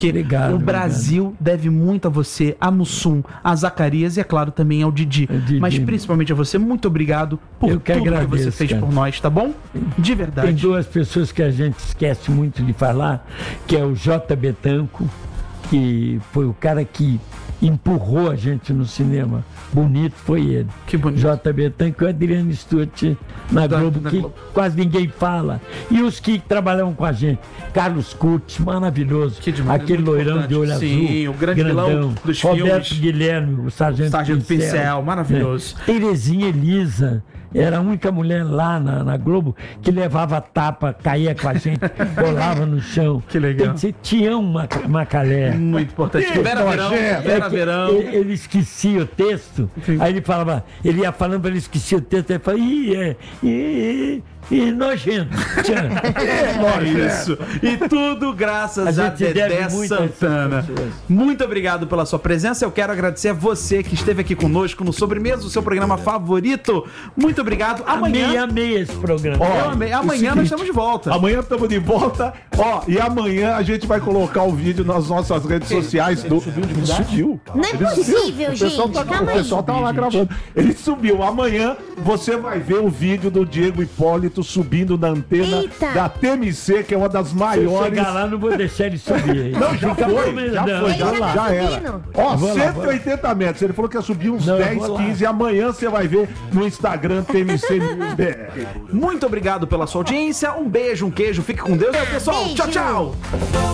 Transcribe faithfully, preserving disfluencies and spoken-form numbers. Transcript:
Obrigado, o Brasil obrigado. deve muito a você, a Mussum, a Zacarias e, é claro, também ao Didi. Didi. Mas principalmente a você, muito obrigado por Eu que tudo agradeço, que você fez cara. por nós, tá bom? De verdade. Tem duas pessoas que a gente esquece muito de falar, que é o J. Betanco, que foi o cara que empurrou a gente no cinema. Bonito foi ele. Que bonito. J. Betanco e o Adriano Stuart na da, Globo, que Globo. quase ninguém fala. E os que trabalham com a gente. Carlos Curtis, maravilhoso. Que demais, aquele loirão importante. de olho Sim, azul. o grande grandão. vilão dos Roberto filmes. Guilherme, o Sargento, Sargento Pincel. Pincel. Maravilhoso. É. Terezinha Elisa. Era a única mulher lá na, na Globo que levava tapa, caía com a gente, rolava no chão. Que legal. Tem que ser Tião Macalé. Muito importante. Vera Verão. Vera Verão. Ele, ele esquecia o texto, Sim. aí ele falava, ele ia falando, ele esquecia o texto, ele falava, ih, é, ih, ih, nojento. É isso. E tudo graças a, a Dedé Santana. Muito obrigado pela sua presença. Eu quero agradecer a você que esteve aqui conosco no Sobremesa, o seu programa favorito. Muito obrigado. Amanhã... Amei, amei esse programa. Ó, eu amei. Amanhã seguinte, nós estamos de volta. Amanhã estamos de volta. Ó, e amanhã a gente vai colocar o vídeo nas nossas redes ele, sociais. Ele do... subiu de verdade? Subiu. Não é ele possível, subiu. gente. O pessoal tá, Calma o pessoal tá lá gente. gravando. Ele subiu. Amanhã você vai ver o vídeo do Diego Hipólito subindo na antena Eita. da T M C, que é uma das maiores. Se eu chegar lá, não vou deixar ele subir. Não, já Fica foi. bom, Já não. foi. Já, já, já era. Ó, cento e oitenta metros. Ele falou que ia subir uns não, dez, quinze. E amanhã você vai ver no Instagram T M C News B R. Muito obrigado pela sua audiência. Um beijo, um queijo. Fique com Deus. E aí, pessoal. Beijo. Tchau, tchau.